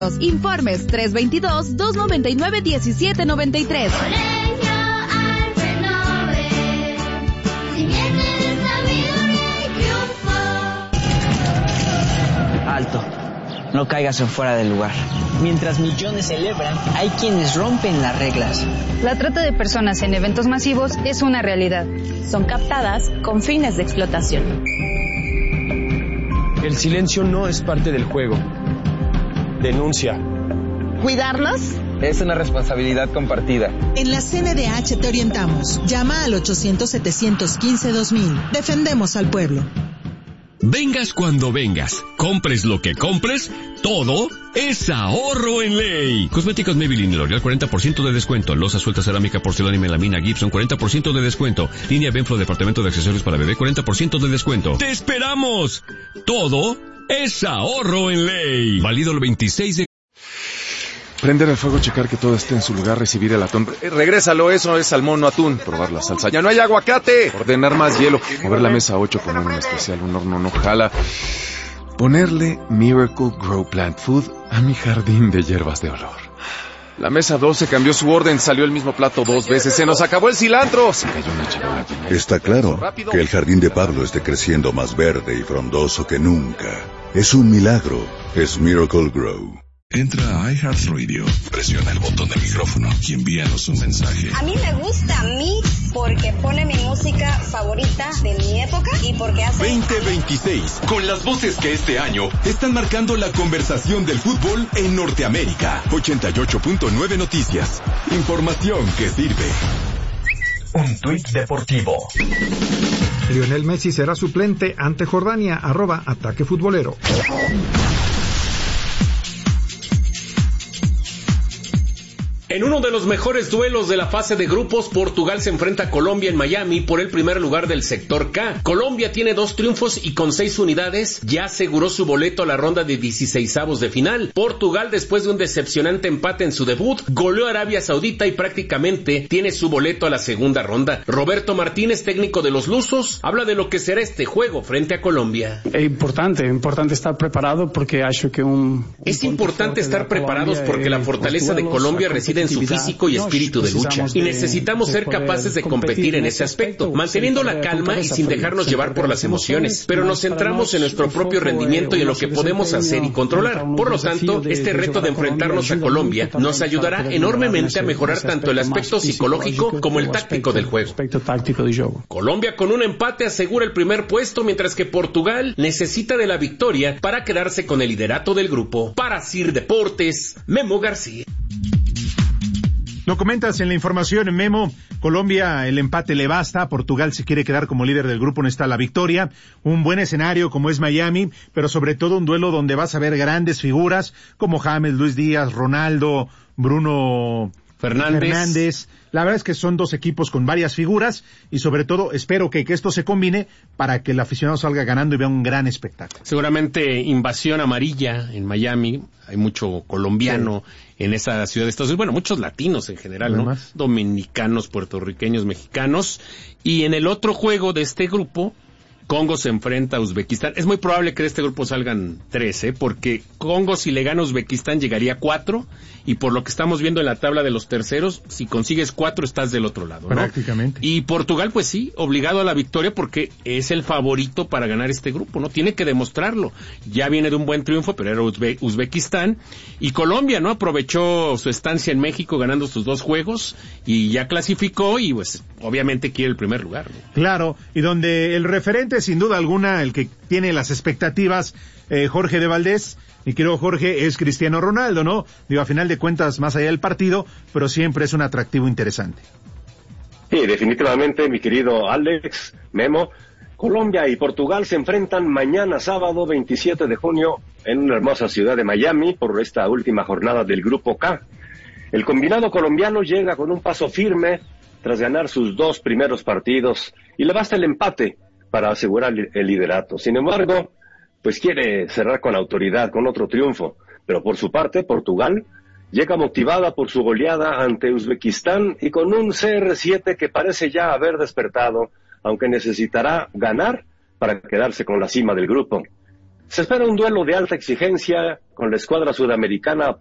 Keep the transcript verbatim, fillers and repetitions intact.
Informes tres dos dos, dos nueve nueve, uno siete nueve tres. Alto, no caigas en fuera del lugar. Mientras millones celebran, hay quienes rompen las reglas. La trata de personas en eventos masivos es una realidad. Son captadas con fines de explotación. El silencio no es parte del juego. Denuncia. ¿Cuidarnos? Es una responsabilidad compartida. En la C N D H te orientamos. Llama al ochocientos, setecientos quince, dos mil. Defendemos al pueblo. Vengas cuando vengas, compres lo que compres, todo es ahorro en ley. Cosméticos Maybelline y L'Oreal cuarenta por ciento de descuento. Loza suelta cerámica, porcelana y melamina Gibson cuarenta por ciento de descuento. Línea Benflo departamento de accesorios para bebé cuarenta por ciento de descuento. ¡Te esperamos! Todo es ahorro en ley. Válido el veintiséis de... Prender el fuego, checar que todo esté en su lugar, recibir el atún. Eh, regrésalo, eso es salmón, no atún. Probar la salsa. ¡Ya no hay aguacate! Ordenar más hielo. Mover la mesa ocho, poner un especial, un horno no jala. Ponerle Miracle Grow Plant Food a mi jardín de hierbas de olor. La mesa doce cambió su orden, salió el mismo plato dos veces. ¡Se nos acabó el cilantro! Se cayó una charola. Está claro que el jardín de Pablo esté creciendo más verde y frondoso que nunca. Es un milagro. Es Miracle Grow. Entra a iHeartRadio, presiona el botón del micrófono y envíanos un mensaje. A mí me gusta Mix porque pone mi música favorita de mi época y porque hace... veinte veintiséis, con las voces que este año están marcando la conversación del fútbol en Norteamérica. ochenta y ocho punto nueve Noticias. Información que sirve. Un tuit deportivo. Lionel Messi será suplente ante Jordania, arroba ataque futbolero. En uno de los mejores duelos de la fase de grupos, Portugal se enfrenta a Colombia en Miami por el primer lugar del sector K. Colombia tiene dos triunfos y con seis unidades ya aseguró su boleto a la ronda de dieciseisavos de final. Portugal, después de un decepcionante empate en su debut, goleó a Arabia Saudita y prácticamente tiene su boleto a la segunda ronda. Roberto Martínez, técnico de los lusos, habla de lo que será este juego frente a Colombia. Es importante, importante estar preparado porque acho que un... Es importante estar preparados porque la fortaleza de Colombia reside en su físico y espíritu de lucha, y necesitamos ser capaces de competir en ese aspecto, manteniendo la calma y sin dejarnos llevar por las emociones, pero nos centramos en nuestro propio rendimiento y en lo que podemos hacer y controlar. Por lo tanto, este reto de enfrentarnos a Colombia nos ayudará enormemente a mejorar tanto el aspecto psicológico como el táctico del juego. Colombia con un empate asegura el primer puesto, mientras que Portugal necesita de la victoria para quedarse con el liderato del grupo. Para Sir Deportes, Memo García. Lo comentas en la información, Memo. Colombia, el empate le basta. Portugal se quiere quedar como líder del grupo, necesita la victoria. Un buen escenario como es Miami, pero sobre todo un duelo donde vas a ver grandes figuras como James, Luis Díaz, Ronaldo, Bruno Fernández. Fernández. La verdad es que son dos equipos con varias figuras y sobre todo espero que, que esto se combine para que el aficionado salga ganando y vea un gran espectáculo. Seguramente invasión amarilla en Miami, hay mucho colombiano sí. en esa ciudad de Estados Unidos, bueno, muchos latinos en general, ¿no? Dominicanos, puertorriqueños, mexicanos, y en el otro juego de este grupo, Congo se enfrenta a Uzbekistán. Es muy probable que de este grupo salgan tres, ¿eh? Porque Congo, si le gana a Uzbekistán, llegaría a cuatro, y por lo que estamos viendo en la tabla de los terceros, si consigues cuatro, estás del otro lado, ¿no? Prácticamente. Y Portugal, pues sí, obligado a la victoria porque es el favorito para ganar este grupo, ¿no? Tiene que demostrarlo. Ya viene de un buen triunfo, pero era Uzbe- Uzbekistán. Y Colombia, ¿no? Aprovechó su estancia en México ganando sus dos juegos y ya clasificó y, pues, obviamente quiere el primer lugar, ¿no? Claro, y donde el referente, sin duda alguna, el que tiene las expectativas, eh, Jorge de Valdés, mi querido Jorge, es Cristiano Ronaldo, ¿no? Digo, a final de cuentas, más allá del partido, pero siempre es un atractivo interesante. Sí, definitivamente, mi querido Alex, Memo, Colombia y Portugal se enfrentan mañana sábado veintisiete de junio en una hermosa ciudad de Miami por esta última jornada del Grupo K. El combinado colombiano llega con un paso firme tras ganar sus dos primeros partidos y le basta el empate para asegurar el liderato. Sin embargo, pues quiere cerrar con autoridad, con otro triunfo. Pero por su parte, Portugal llega motivada por su goleada ante Uzbekistán y con un C R siete que parece ya haber despertado, aunque necesitará ganar para quedarse con la cima del grupo. Se espera un duelo de alta exigencia con la escuadra sudamericana